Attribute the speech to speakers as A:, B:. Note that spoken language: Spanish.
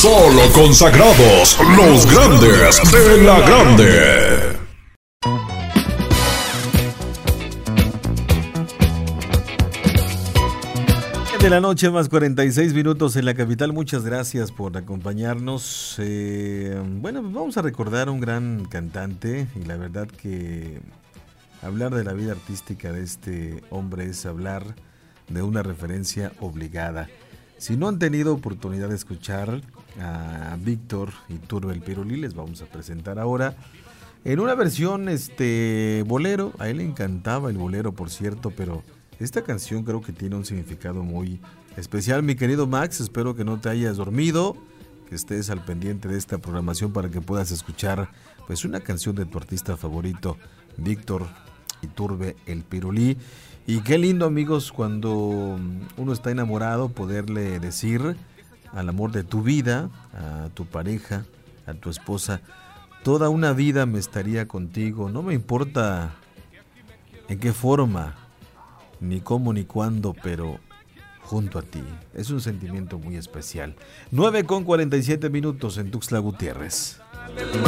A: Solo consagrados, los grandes de la grande.
B: De la noche más 46 minutos en la capital. Muchas gracias por acompañarnos. Bueno, pues vamos a recordar a un gran cantante y la verdad que hablar de la vida artística de este hombre es hablar de una referencia obligada. Si no han tenido oportunidad de escuchar a Víctor Iturbe el Pirulí, les vamos a presentar ahora en una versión bolero. A él le encantaba el bolero, por cierto, pero esta canción creo que tiene un significado muy especial. Mi querido Max, espero que no te hayas dormido, que estés al pendiente de esta programación para que puedas escuchar pues una canción de tu artista favorito, Víctor Iturbe el Pirulí. Y qué lindo, amigos, cuando uno está enamorado, poderle decir al amor de tu vida, a tu pareja, a tu esposa: toda una vida me estaría contigo, no me importa en qué forma, ni cómo ni cuándo, pero junto a ti. Es un sentimiento muy especial. 9:47 en Tuxtla Gutiérrez.